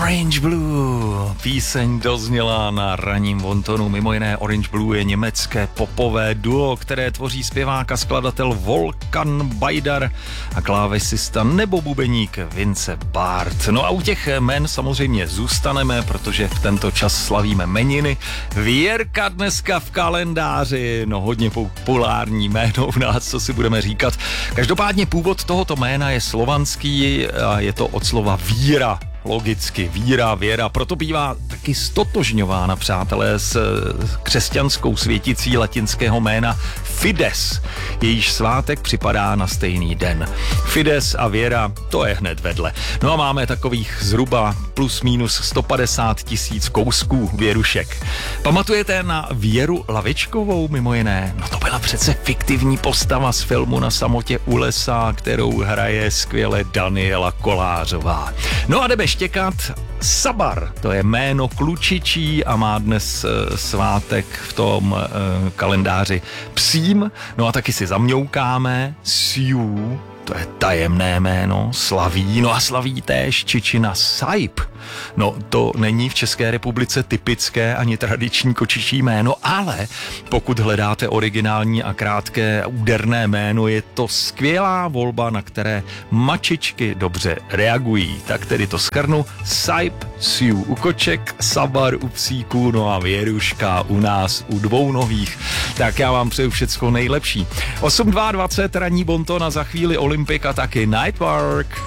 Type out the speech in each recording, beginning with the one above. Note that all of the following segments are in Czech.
Orange Blue. Píseň dozněla na ranním Wontonu. Mimo jiné Orange Blue je německé popové duo, které tvoří zpěvák a skladatel Volkan Bajdar a klávesista nebo bubeník Vince Bart. No a u těch jmen samozřejmě zůstaneme, protože v tento čas slavíme jmeniny. Věrka dneska v kalendáři, no hodně populární jméno u nás, co si budeme říkat. Každopádně původ tohoto jména je slovanský a je to od slova víra. Logicky, víra, věra, proto bývá taky stotožňována, přátelé, s křesťanskou světicí latinského jména Fides. Jejíž svátek připadá na stejný den. Fides a věra, to je hned vedle. No a máme takových zhruba plus minus 150 000 kousků věrušek. Pamatujete na Věru Lavičkovou mimo jiné? No to byla přece fiktivní postava z filmu Na samotě u lesa, kterou hraje skvěle Daniela Kolářová. No a jdeme štěkat. Sabar, to je jméno klučičí a má dnes svátek v tom kalendáři psím. No a taky si zamňoukáme. Siu, to je tajemné jméno, slaví. No a slaví též čičina Saib. No to není v České republice typické ani tradiční kočičí jméno, ale pokud hledáte originální a krátké úderné jméno, je to skvělá volba, na které mačičky dobře reagují. Tak tedy to shrnu. Saib, Siu u koček, Sabar u psíků, no a věruška u nás u dvounohých. Tak já vám přeju všecko nejlepší. 8:22 ranní Bonton a za chvíli Olympik a taky Night Park.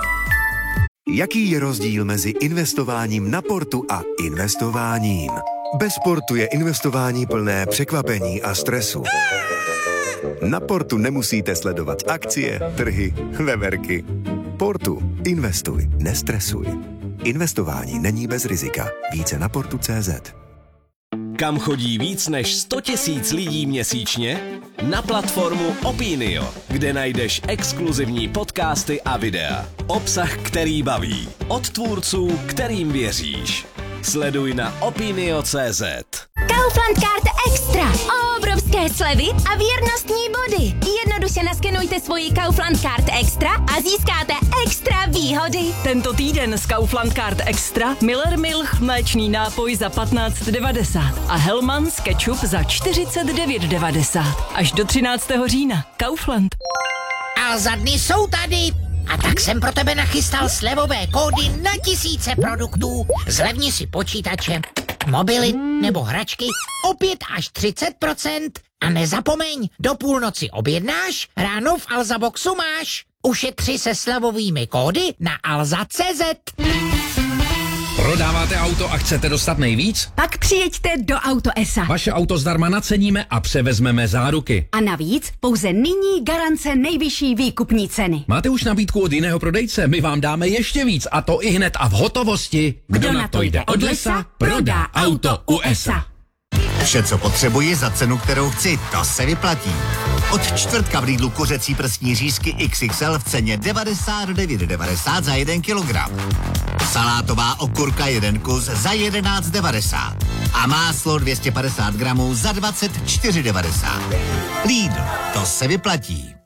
Jaký je rozdíl mezi investováním na portu a investováním? Bez portu je investování plné překvapení a stresu. Na portu nemusíte sledovat akcie, trhy, veverky. Portu. Investuj, nestresuj. Investování není bez rizika. Více na portu.cz. Kam chodí víc než 100 000 lidí měsíčně? Na platformu Opinio, kde najdeš exkluzivní podcasty a videa. Obsah, který baví. Od tvůrců, kterým věříš. Sleduj na opinio.cz. Kaufland Card Extra. Obrovské slevy a věrnostní body. Jednoduše naskenujte svoji Kaufland Card Extra a získáte extra výhody. Tento týden s Kaufland Card Extra Miller Milch mléčný nápoj za 15,90 a Hellmann's ketchup za 49,90. Až do 13. října. Kaufland. A za dny jsou tady. A tak jsem pro tebe nachystal slevové kódy na tisíce produktů. Zlevni si počítače, mobily nebo hračky o 5 až 30%. A nezapomeň, do půlnoci objednáš, ráno v Alza Boxu máš. Ušetři se slevovými kódy na alza.cz. Prodáváte auto a chcete dostat nejvíc? Pak přijeďte do Auto ESA. Vaše auto zdarma naceníme a převezmeme záruky. A navíc pouze nyní garance nejvyšší výkupní ceny. Máte už nabídku od jiného prodejce? My vám dáme ještě víc a to i hned a v hotovosti. Kdo na to jde od lesa, prodá auto u ESA. Vše, co potřebuji za cenu, kterou chci, to se vyplatí. Od čtvrtka v Lidlu kuřecí prstní řízky XXL v ceně 99,90 za 1 kilogram. Salátová okurka 1 kus za 11,90. A máslo 250 gramů za 24,90. Lidl, to se vyplatí.